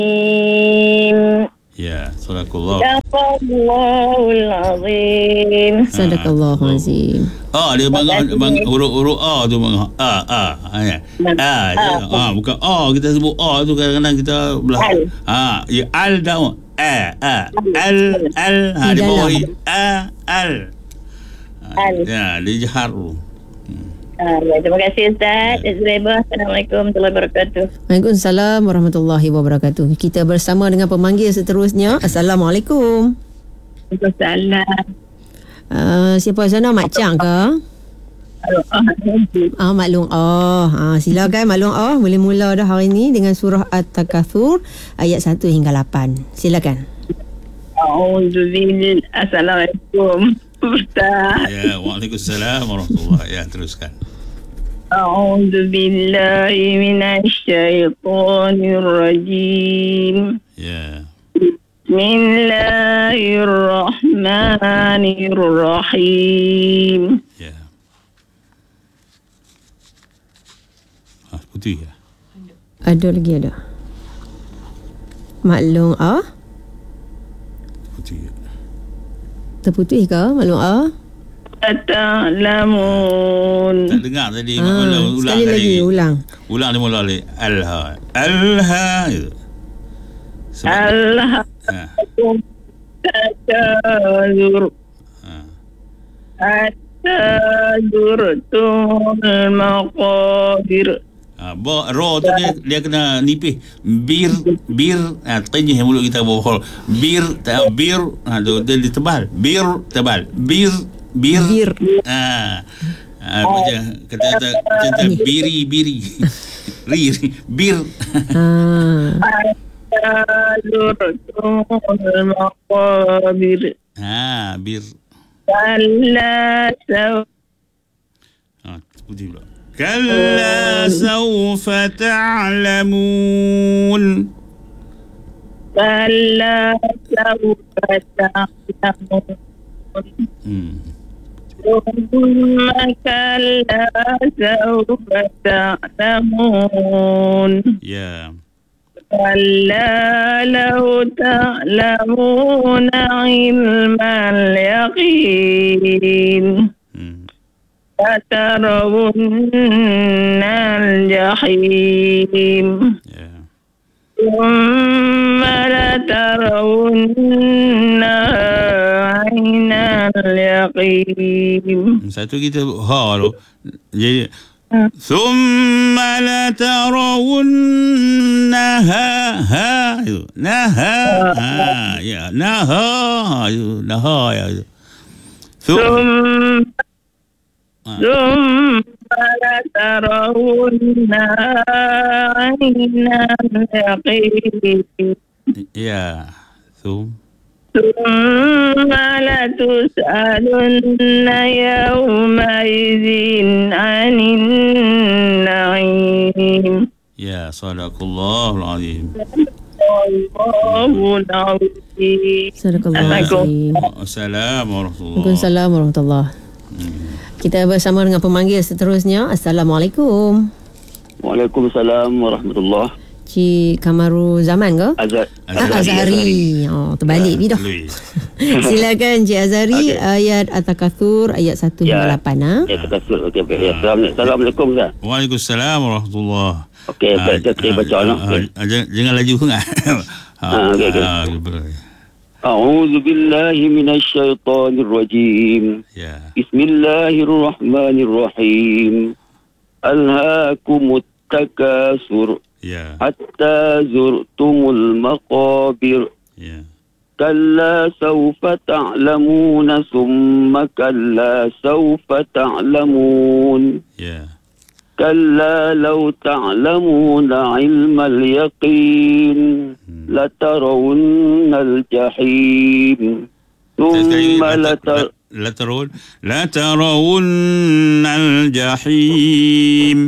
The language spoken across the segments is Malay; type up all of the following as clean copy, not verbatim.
Ya, sadaqallah. Sadaqallahul azim. Sadaqallahul azim. Dia huruf A tu bang. Ya. Bukan kita sebut A tu kadang-kadang kita belah. Ya al dah. Al di bawah al. Ya, dia jahar tu. Terima kasih Ustaz. Assalamualaikum warahmatullahi wabarakatuh. Waalaikumsalam warahmatullahi wabarakatuh. Kita bersama dengan pemanggil seterusnya. Assalamualaikum. Waalaikumsalam. Siapa sana? Mak Chang ke? Mak Long. Silakan Mak Long. Boleh mula dah hari ini dengan surah At-Takatsur ayat 1 hingga 8. Silakan. Assalamualaikum Ustaz. Ya, waalaikumsalam warahmatullahi. Ya, teruskan. أعوذ بالله من الشيطان الرجيم. بسم الله الرحمن الرحيم. Putih ya? Ada lagi ada. Maklum Putih ya? Terputih ke maklum Ta'lamun. Tak dengar tadi. Ulang sekali lagi. Ulang dia mula balik. Alha itu. Alha Takazur At-tazurtumul maqabir. Ro tu dia kena nipis. Bir tenyih mulut kita bawah. Bir tu dia tebal. Bir tebal. Bir. Macam kata biri. Ri bir. Tazurtumul maqabir. Bir. Kalla putih pula. Kalla sawfa ta'lamun. Kalla sawfa ta'lamun. ثم كلا سوف تعلمون. كلا لو تعلمون علم اليقين لترون الجحيم ثم لترونها عين اليقين. Satu kita tu. Jadi ثم لترونها itu. ثم لترونها عين اليقين. ثم لتسألن يومئذ عن النعيم. Sadaqallahul azim. Sadaqallahul Assalamualaikum warahmatullahi. Kita bersama dengan pemanggil seterusnya. Assalamualaikum. Waalaikumsalam warahmatullahi. Cik Kamaru Zaman ke? Azhari. Terbalik ni dah. Silakan Cik Azhari. Ayat At-Takatsur ayat 1 hingga 8. At-Takatsur. Assalamualaikum Ustaz. Waalaikumsalam warahmatullahi. Okey, saya baca lah. Jangan laju sangat. أعوذ بالله من الشيطان الرجيم. بسم الله الرحمن الرحيم. ألهاكم التكاثر حتى زرتم المقابر. كلا سوف تعلمون ثم كلا سوف تعلمون. كلا لو تعلمون علم اليقين لترون الجحيم ثم لترون الجحيم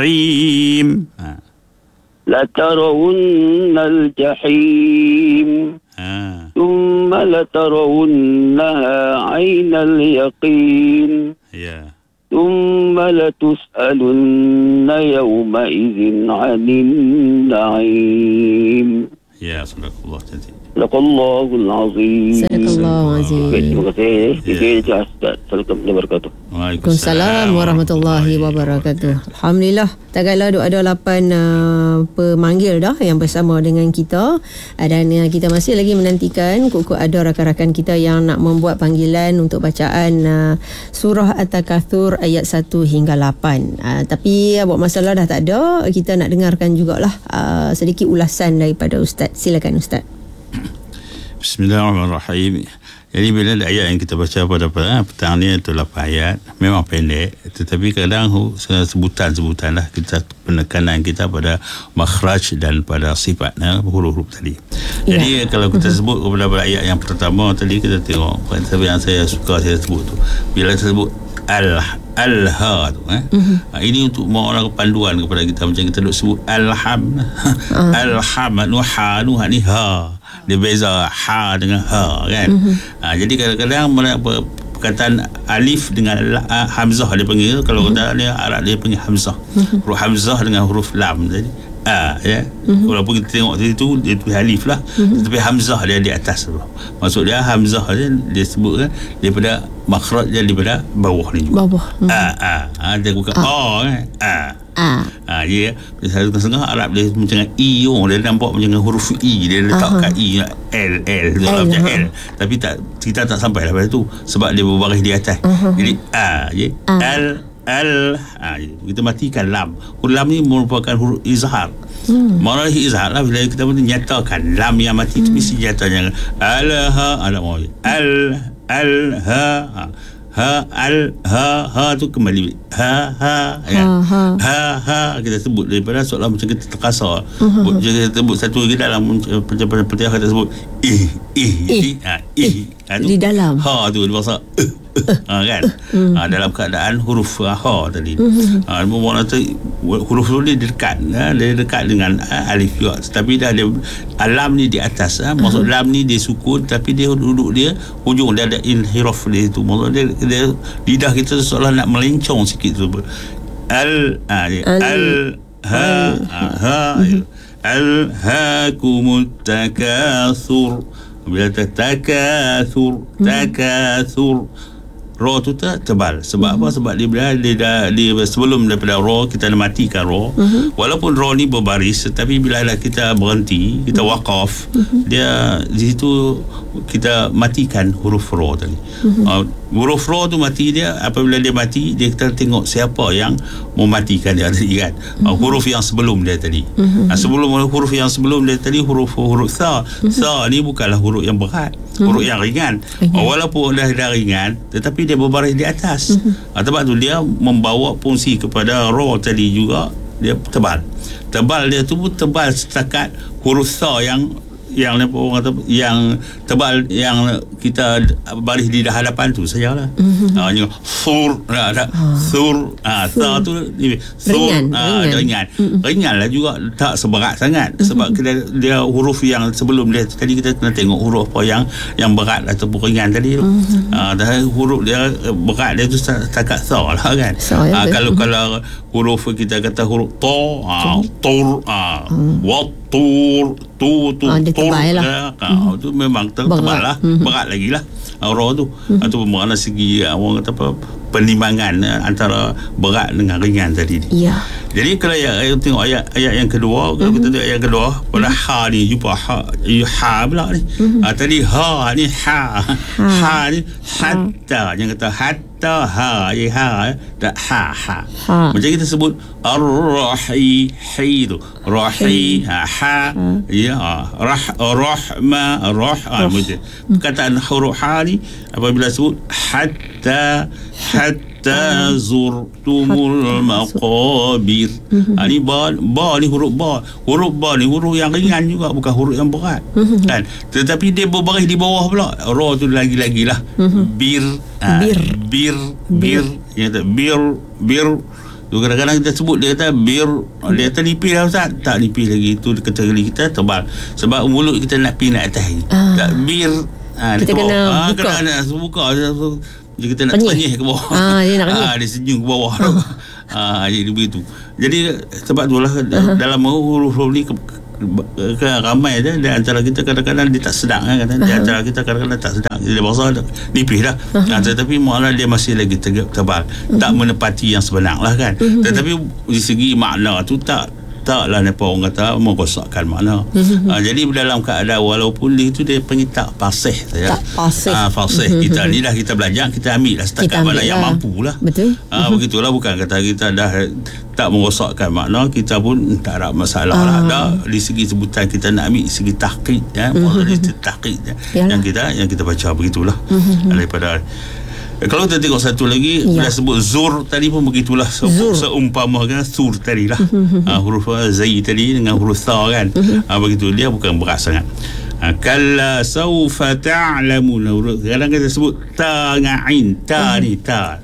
لترون الجحيم ثم لترونها عين اليقين ثم لتسألن يومئذ عن النعيم. Ya, sadaqallah cantik. Sadaqallahul azim. Sadaqallahu azim. Terima kasih. Terima kasih. Assalamualaikum warahmatullahi wabarakatuh. Waalaikumsalam warahmatullahi wabarakatuh. Alhamdulillah, tagalah ada 8 pemanggil dah yang bersama dengan kita, dan kita masih lagi menantikan kok ada rakan-rakan kita yang nak membuat panggilan untuk bacaan surah At-Takatsur ayat 1 hingga 8. Tapi buat masalah dah tak ada, kita nak dengarkan jugalah sedikit ulasan daripada Ustaz. Silakan Ustaz. Bismillahirrahmanirrahim. Jadi bila ada ayat yang kita baca pada petang ni itu 8 ayat, memang pendek, tetapi kadang sebutan-sebutan lah kita penekanan kita pada makhraj dan pada sifat huruf-huruf tadi. Jadi kalau kita sebut kepada ayat yang pertama tadi, kita tengok yang saya suka saya sebut tu, bila saya sebut al-ha tu ini untuk orang panduan kepada kita, macam kita duk sebut alham nuha ni ha, dia beza ha dengan ha kan. Jadi kadang-kadang perkataan alif dengan hamzah dia panggil, kalau kata dia Arab dia panggil hamzah, huruf hamzah dengan huruf lam tadi ya. Walaupun kita tengok tadi tu dia tulis alif lah, tetapi hamzah dia di atas tu. Maksud dia hamzah dia sebut kan daripada makhraj dia daripada bawah ni juga. Bawah. Dia bukan ya. Setengah Arab dia macam i, dia nampak macam huruf i, dia letak kat i l macam l, tapi tak, kita tak sampai lah pada tu sebab dia berbaris di atas. Jadi kita matikan lam. Huruf lam ni merupakan huruf izhar. Maknanya izhar lah, bila kita menyatakan lam yang mati itu mesti nyatanya ha tu kembali ha kita sebut daripada soalan macam kita terkasar. Kita sebut satu lagi dalam pencapaian kita sebut di dalam ha tu bahasa kan. Dalam keadaan huruf ha tadi, bermakna huruf tu dia dekat dengan alif juga, tapi dah dia lam ni di atas. Maksud lam ni dia sukun, tapi dia duduk dia hujung dia ada inhiraf dia tu. Maksud dia lidah kita seolah nak melencong sikit tu. Alhaakumut takatsur. Bila takatsur ra tu tebal. Sebab apa? Sebab dia sebelum daripada ra kita nak matikan ra. Walaupun ra ni berbaris, tetapi bila kita berhenti, kita waqaf, dia di situ kita matikan huruf ra tadi. Huruf ra tu mati dia, apabila dia mati, dia kita tengok siapa yang mematikan dia tadi kan. Huruf yang sebelum dia tadi. Sebelum huruf yang sebelum dia tadi, huruf sa ni bukanlah huruf yang berat, huruf yang ringan. Walaupun dah ringan, tetapi dia berbaris di atas. Sebab tu dia membawa fungsi kepada ra tadi juga, dia tebal. Tebal dia tu pun tebal setakat huruf sa yang orang kata yang tebal, yang kita baris di hadapan tu sajalah. Sur sa tu ringan lah juga, tak seberat sangat. Sebab dia huruf yang sebelum dia tadi, kita kena tengok huruf apa yang berat ataupun ringan tadi tu. Dan huruf dia berat dia tu setakat sa lah kan. Kalau huruf kita kata huruf tur dia tebal lah. Tu memang tebal lah, berat lagi lah ra tu. Itu bermakna segi orang kata apa, penimbangan antara berat dengan ringan tadi ni. Jadi kalau tengok ayat yang kedua, kalau kita tengok ayat yang kedua, pada ha ni jumpa ha pula ni. Tadi ha ni ha ni hatta, yang kata hatta ha tak ha. Macam kita sebut ar-rahi tu rahi ha ya rahma macam perkataan huruf ha ni apabila sebut hatta zurtumul maqabir. Ni ba ni huruf ba ni huruf yang ringan juga, bukan huruf yang berat kan, tetapi dia berbaris di bawah pula. Ra tu lagi lah bir yang kata bir tu kadang-kadang kita sebut dia kata bir, dia kata nipis lah Ustaz, tak nipis lagi, tu kata kita tebal sebab mulut kita nak pergi nak atas tak bir kita kena buka jadi kita nak penyih ke bawah. Dia senyum ke bawah. Jadi begitu. Jadi sebab itulah dalam huruf ni ramai dia di antara kita kadang-kadang dia tak sedap kan, di antara kita kadang-kadang tak sedap, dia bahasa nipis dah. Tetapi malah dia masih lagi tebal, tak menepati yang sebenar lah kan. Tetapi di segi makna tu taklah apa orang kata merosakkan makna. Jadi dalam keadaan walaupun dia itu dia panggil tak fasih saja. Tak fasih. Fasih kita ni dah kita belajar, kita ambil lah setakat mana yang mampu lah. Betul. Begitulah, bukan kata kita dah tak merosakkan makna, kita pun tak ada masalah lah. Dah di segi sebutan kita nak ambil segi tahqiq ya, dari tahqiq yang kita baca begitulah. Daripada kalau kita tengok satu lagi, dah sebut zur tadi pun begitulah, seumpama kan sur tadi lah. Huruf zai tadi dengan huruf tha kan. Begitu, dia bukan berat sangat. Kalla saufa ta'lamun. Kadang kita sebut ta dengan ain, ta ni ta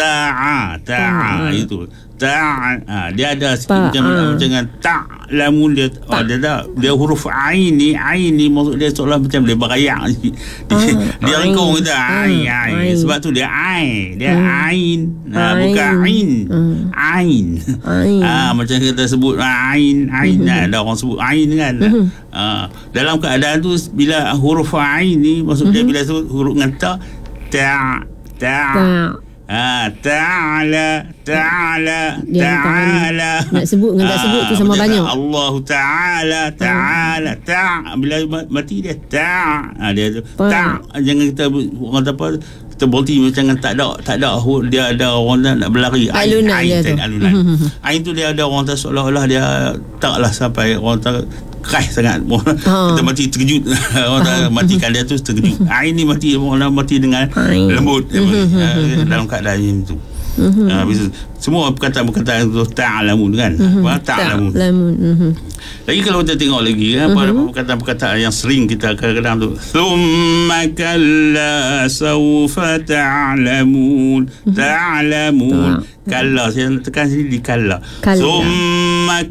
itu dia ada sikit macam dengan ta'lamun, dia huruf ain ni maksud dia seolah macam dia berayak dia ringkung kita ain sebab tu dia ain bukan ain macam kita sebut ain ada orang sebut ain kan. Dalam keadaan tu bila huruf ain ni maksud dia bila sebut huruf dengan ta'ala nak sebut dengan tak sebut tu sama banyak. Allah Ta'ala bila mati dia dia tu jangan kita orang apa kita berhenti macam tak ada dia ada orang nak berlari alunan. Ain tu dia ada orang tak seolah-olah dia taklah sampai orang tak keras sangat. Kita mati terkejut. Orang matikan dia tu terkejut. Ain ni mati, orang mati dengan lembut dalam keadaan itu. Semua perkataan-perkataan itu ta'lamun kan. Ta'lamun. Lagi kalau kita tengok lagi perkataan-perkataan yang sering kita kadang-kadang tu, thumma kalla sawfa ta'lamun. Kalla, saya nak tekan sini di kalla. Thumma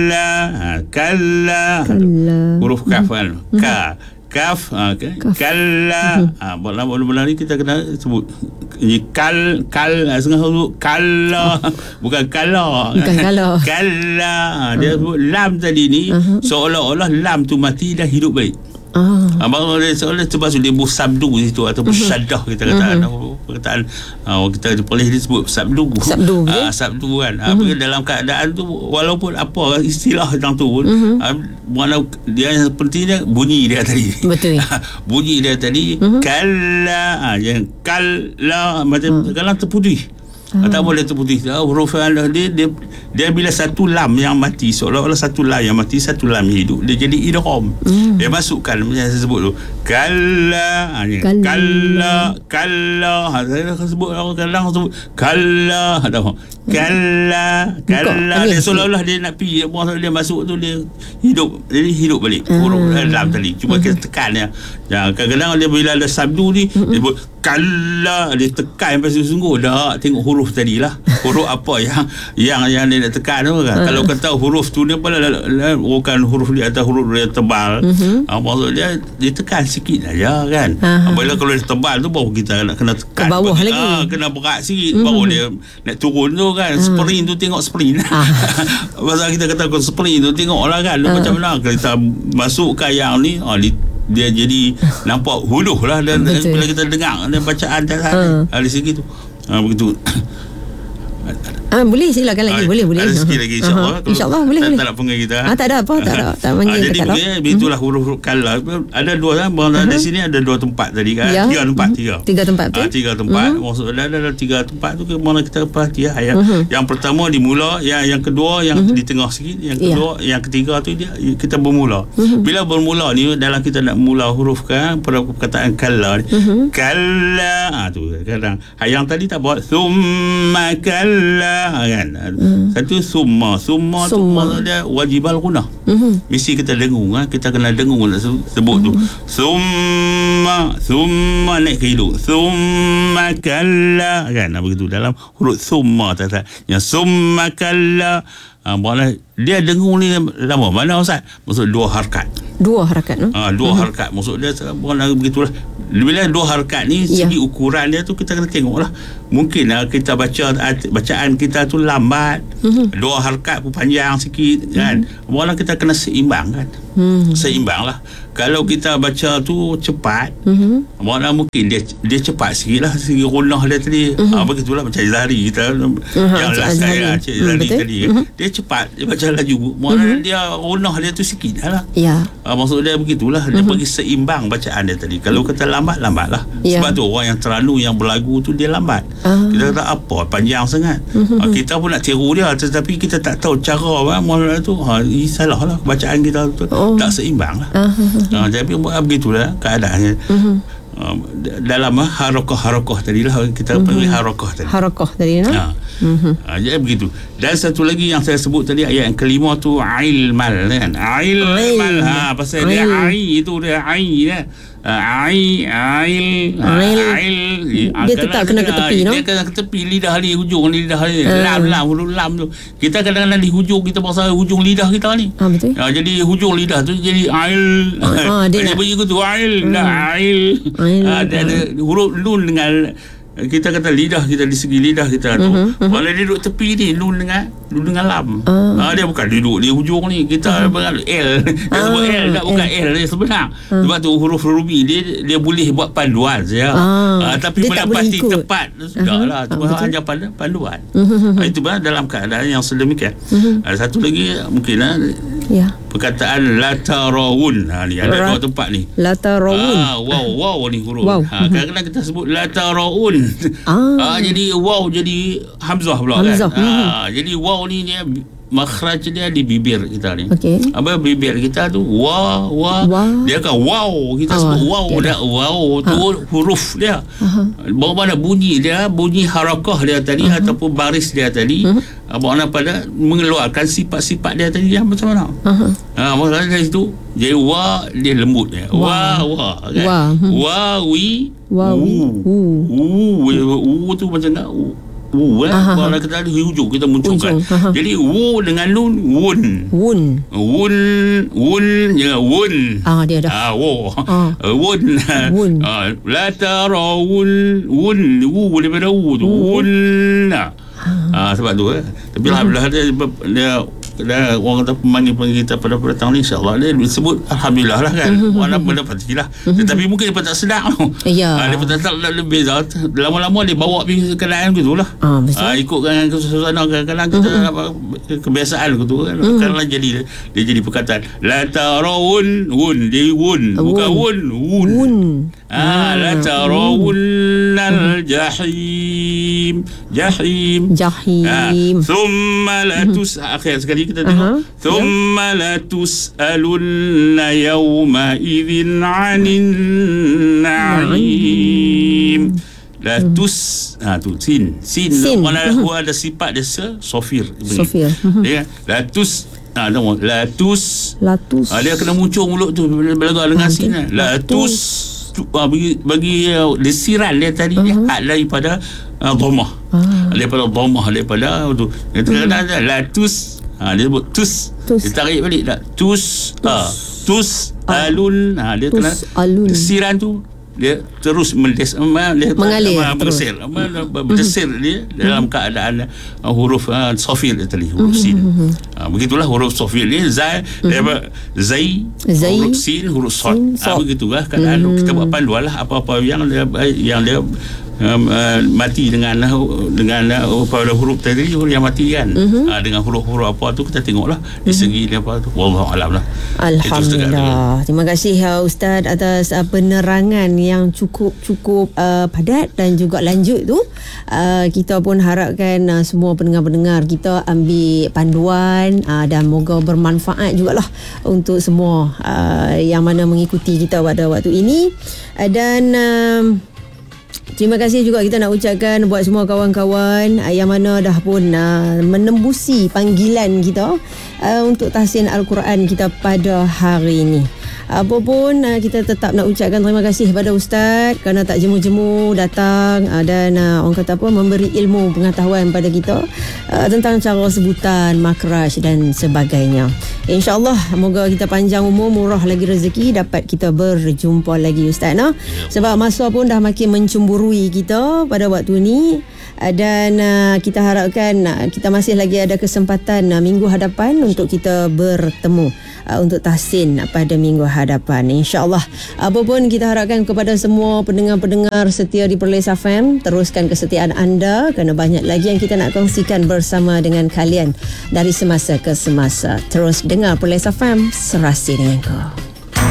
kalla huruf kaf kan. Kaf kalla. Bola ni kita kena sebut kal setengah huruf kalla, bukan kalla. Kalla. Dia sebut lam tadi ni seolah-olah lam tu mati dah hidup balik. Abang dia seolah sebab dia buat sabdu situ ataupun syaddah kita kata perkataan kita boleh disebut sabdu kan. Dalam keadaan tu walaupun apa istilah tentang tu pun mana dia yang pentingnya bunyi dia tadi. Betul. Bunyi dia tadi kalla, yang kalla macam kalau terputih. Tak boleh terputih. Huruf dia bila satu lam yang mati, seolah-olah satu lam yang mati, satu lam yang hidup, dia jadi idgham. Dia masukkan macam saya sebut tu kalla. Saya sebut kadang sebut kalla. Dia seolah-olah dia nak pergi, dia masuk tu dia hidup balik huruf lam tadi. Cuma kita tekan dia. Kadang-kadang dia bila ada sabdu ni dia sebut kalla, dia tekan sampai sungguh dah tengok huruf tadi lah. Huruf apa yang dia nak tekan tu kan. Kalau kata huruf tu dia bukan huruf dia atau huruf dia tebal. Maksud dia tekan sikit aja kan. Bila kalau dia tebal tu baru kita nak kena tekan ke bawah lagi. Kena berat sikit baru dia nak turun tu kan. Sprint tu tengok sprint. Pasal kita kata sprint tu tengok lah kan macam mana kita masukkan yang ni dia jadi nampak huluh lah. Dan bila kita dengar bacaan dari segi tu begitu. Boleh silakan lagi. Boleh. Ada sikit lagi InsyaAllah boleh. Tak nak pengen kita. Tak ada apa. Tak panggil. Jadi begitulah huruf kalla. Ada dua kan. Di sini ada dua tempat tadi kan. Tiga tempat betul. Tiga tempat. Maksudnya ada tiga tempat tu mana kita perhati ayat. Yang pertama dimula, yang kedua yang di tengah sikit, yang kedua, yang ketiga tu kita bermula. Bila bermula ni dalam kita nak mula huruf kan pada perkataan kalla ni. Kalla tu kadang. Yang tadi tak buat summa kalla kan. Satu summa dia wajibal gunah. Mesti kita dengung kita kena dengung nak sebut tu. Summa naik ke hidung. Summa kalla kan begitu dalam huruf summa yang summa kalla. dia dengung ni lama. Mana Ustaz? Maksud 2 harakat. 2 harakat, no? Dua harakat. Maksud dia bukan begitulah. Bila 2 harakat ni segi ukuran dia tu kita kena tengok lah. Mungkin kita bacaan kita tu lambat, 2 harakat pun panjang sikit kan. Mula kita kena seimbang kan. Seimbang lah. Kalau kita baca tu cepat, mula mungkin dia cepat sikit lah, segi runah dia tadi. Begitulah macam Zahri kita yang last saya Cik Zahri tadi. Dia cepat, dia baca laju. Mula dia runah dia tu sikit lah. Maksud dia begitulah. Dia bagi seimbang bacaan dia tadi. Kalau kita lambat lah. Sebab tu orang yang terlalu yang berlagu tu dia lambat. Kita kata apa panjang sangat. Kita pun nak tiru dia, tetapi kita tak tahu cara mula tu salah lah bacaan kita tu. Tak seimbang lah. Jadi begitulah keadaannya. Dalam harakah tadi lah kita panggil harakah tadi no? Jadi begitu. Dan satu lagi yang saya sebut tadi, ayat yang kelima tu ilmal kan. Ilmal pasal dia itu dia dia tetap kena ke tepi, no? Dia kena ke tepi, lidah ni, hujung lidah ni, lam tu. Kita kadang-kadang di hujung kita pasal hujung lidah kita ni. Betul. Jadi hujung lidah tu jadi dia begitu ada huruf nun dengan kita kata lidah kita, di segi lidah kita tu kalau dia duduk tepi ni nun dengan lam. Dia bukan duduk di hujung ni. Kita L dia sebut L, tak bukan L dia sebenar. Sebab tu huruf rubi dia boleh buat panduan saja. Tapi bila pasti tepat sudahlah, cuma hanya panduan. Itu dalam keadaan yang sedemikian. Satu lagi mungkin perkataan la tarawun. Ni ada 2 tempat ni. La tarawun. Wow ni huruf. Kadang-kadang kita sebut la tarawun. Jadi wow jadi hamzah pula kan. Jadi wow ni dia makhraj dia di bibir kita ni. Bibir kita tu dia akan wow, kita sebut wow tu huruf dia. Bagaimana bunyi dia, bunyi harakah dia tadi ataupun baris dia tadi, bagaimana pada mengeluarkan sifat-sifat dia tadi yang macam mana. Maksudnya dari situ jadi dia lembut dia. Kan. Tu macam nak kalau kita ada hujung kita munculkan. Jadi dengan nun wun ya wun. Dia dah. Wun. La tarawun wun daripada tu wun. Sebab tu tapi alhamdulillah dia orang kata pemanggil kita pada petang ni, insyaAllah dia disebut alhamdulillah lah kan. Orang mendapat lah. Tetapi mungkin dia tak sedar dia tak lebih beza. Lama-lama dia bawa pergi keadaan gitu lah. Ikutkan suasana kadang-kadang kita kebiasaan gitu kan. Kadang-kadang dia jadi perkataan la tarawun dia wun bukan wun. La tarawun al jahim thumma la akhir sekali kita tengok thumma la tus'alunna yawma idzin 'anin na'im. La tu sin mana ada sifat dia sofir dia la tus dia kena muncul mulut tu belaga dengan sin la tus bagi desiran dia tadi daripada dhammah daripada tu kadang-kadang la tus dia sebut tus dia tarik balik tak tus alun dia kena desiran tu dia terus mengalir berdesir dia dalam keadaan huruf sofir tadi huruf sin. Begitulah huruf sofir ni zai huruf sin huruf sad. Begitulah keadaan kita buat panduan lah apa-apa yang dia mati dengan pada huruf tadi yang mati kan. Dengan huruf-huruf apa tu kita tengoklah di segi dia apa tu. Wallahu alam lah. Alhamdulillah. Terima kasih Ustaz atas penerangan yang cukup padat dan juga lanjut tu. Kita pun harapkan semua pendengar-pendengar kita ambil panduan dan moga bermanfaat jugalah untuk semua yang mana mengikuti kita pada waktu ini. Dan Terima kasih juga kita nak ucapkan buat semua kawan-kawan yang mana dah pun menembusi panggilan kita untuk tahsin Al-Quran kita pada hari ini. Apa pun kita tetap nak ucapkan terima kasih kepada Ustaz kerana tak jemu-jemu datang dan orang kata apa, memberi ilmu pengetahuan pada kita tentang cara sebutan, makraj dan sebagainya. InsyaAllah moga kita panjang umur, murah lagi rezeki, dapat kita berjumpa lagi Ustaz. Sebab masa pun dah makin mencemburui kita pada waktu ni. Dan kita harapkan kita masih lagi ada kesempatan minggu hadapan untuk kita bertemu untuk tahsin pada minggu hadapan, insyaAllah. Apa pun kita harapkan kepada semua pendengar-pendengar setia di Perlis FM, teruskan kesetiaan anda kerana banyak lagi yang kita nak kongsikan bersama dengan kalian dari semasa ke semasa. Terus dengar Perlis FM, serasi dengan kau.